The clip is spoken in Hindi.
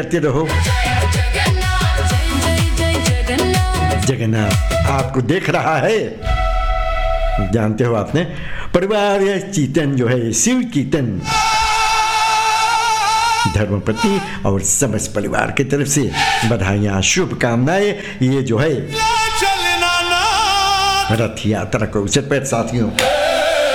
करते रहो। जगन्नाथ आपको देख रहा है, जानते हो आपने, परिवार या चेतन जो है शिव कीर्तन धर्मपत्नी और समस्त परिवार की तरफ से बधाइयाँ शुभकामनाएं। ये जो है रथ यात्रा को उचित पैर साथियों